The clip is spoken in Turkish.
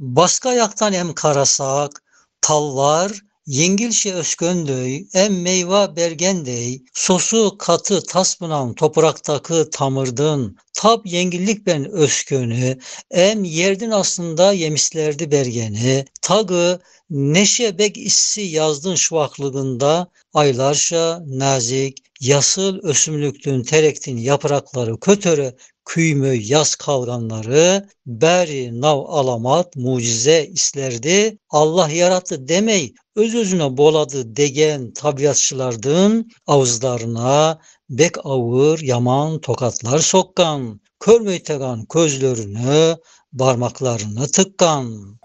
Baska ayaktan em karasak, tallar, yengilşe ösköndöy, em meyva bergendey, sosu katı tasbınan topraktaki tamırdın, tab yengillik ben öskönü, em yerdin aslında yemislerdi bergeni, tagı neşe bek issi yazdın şuvaklığında, aylarşa nazik, yasıl ösümlüktün terektin yaprakları kötöre küymö yaz kalganları beri nav alamat mucize islerdi. Allah yarattı demey öz özüne boladı degen tabiatçılardın ağızlarına bek ağır yaman tokatlar sokkan, körmeytegan közlerini, parmaklarını tıkkan.